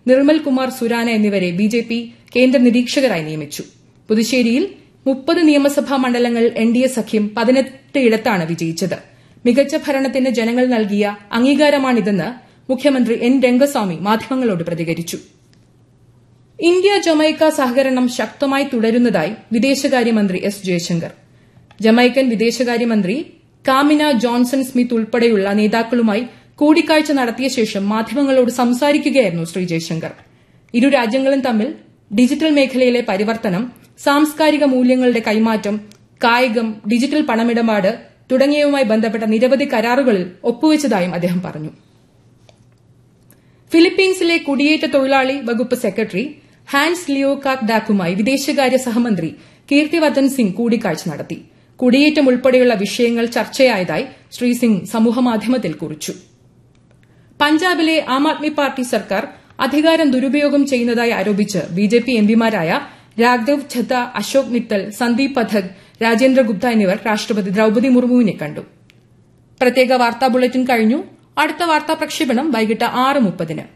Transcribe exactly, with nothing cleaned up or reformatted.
നിർമ്മൽ കുമാർ സുരാന എന്നിവരെ ബിജെപി കേന്ദ്ര നിരീക്ഷകരായി നിയമിച്ചു. പുതുച്ചേരിയിൽ മുപ്പത് നിയമസഭാ മണ്ഡലങ്ങൾ എൻഡിഎ സഖ്യം പതിനെട്ട് ഇടത്താണ് വിജയിച്ചത്. മികച്ച ഭരണത്തിന് ജനങ്ങൾ നൽകിയ അംഗീകാരമാണിതെന്ന് മുഖ്യമന്ത്രി എൻ രംഗസ്വാമി മാധ്യമങ്ങളോട് പ്രതികരിച്ചു. ഇന്ത്യ ജമൈക്ക സഹകരണം ശക്തമായി തുടരുന്നതായി വിദേശകാര്യമന്ത്രി എസ് ജയശങ്കർ. ജമൈക്കൻ വിദേശകാര്യമന്ത്രി കാമിന ജോൺസൺ സ്മിത്ത് ഉൾപ്പെടെയുള്ള നേതാക്കളുമായി കൂടിക്കാഴ്ച നടത്തിയ ശേഷം മാധ്യമങ്ങളോട് സംസാരിക്കുകയായിരുന്നു ശ്രീ ജയശങ്കർ. ഇരു രാജ്യങ്ങളും തമ്മിൽ ഡിജിറ്റൽ മേഖലയിലെ പരിവർത്തനം, സാംസ്കാരിക മൂല്യങ്ങളുടെ കൈമാറ്റം, കായികം, ഡിജിറ്റൽ പണമിടപാട് തുടങ്ങിയവയുമായി ബന്ധപ്പെട്ട നിരവധി കരാറുകളിൽ ഒപ്പുവച്ചതായും അദ്ദേഹം പറഞ്ഞു. ഫിലിപ്പീൻസിലെ കുടിയേറ്റ തൊഴിലാളി വകുപ്പ് സെക്രട്ടറി ഹാൻസ് ലിയോ കാക് ഡാക്കുമായി വിദേശകാര്യ സഹമന്ത്രി കീർത്തിവർദ്ധൻ സിംഗ് കൂടിക്കാഴ്ച നടത്തി. കുടിയേറ്റം ഉൾപ്പെടെയുള്ള വിഷയങ്ങൾ ചർച്ചയായതായി ശ്രീ സിംഗ് സമൂഹമാധ്യമത്തിൽ കുറിച്ചു. പഞ്ചാബിലെ ആം ആദ്മി പാർട്ടി സർക്കാർ അധികാരം ദുരുപയോഗം ചെയ്യുന്നതായി ആരോപിച്ച് ബിജെപി എംപിമാരായ രാഘവ് ഛത്ത, അശോക് മിത്തൽ, സന്ദീപ് പഥക്, രാജേന്ദ്ര ഗുപ്ത എന്നിവർ രാഷ്ട്രപതി ദ്രൌപദി മുർമുവിനെ കണ്ടു. പ്രത്യേക വാർത്താ ബുള്ളറ്റിൻ കഴിഞ്ഞു. അടുത്ത വാർത്താ പ്രക്ഷേപണം വൈകിട്ട് ആറ് മുപ്പതിന്.